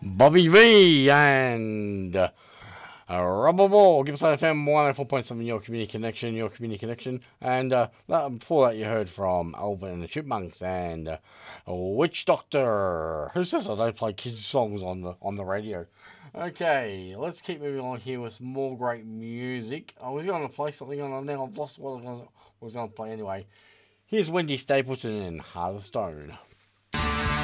Bobby V and Rubber Ball. Give us an FM 104.7, your community connection, your community connection. And before that, you heard from Alvin and the Chipmunks and Witch Doctor. Who says I don't play kids' songs on the radio? Okay, let's keep moving on here with some more great music. I was going to play something on now. I've lost what I was going to play anyway. Here's Wendy Stapleton and Heart of Stone.